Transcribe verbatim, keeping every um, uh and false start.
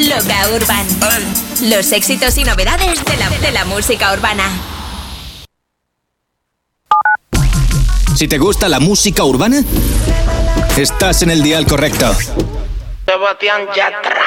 Loca Urban. Los éxitos y novedades de la, de la música urbana. Si te gusta la música urbana, estás en el dial correcto. Sebastián Yatra.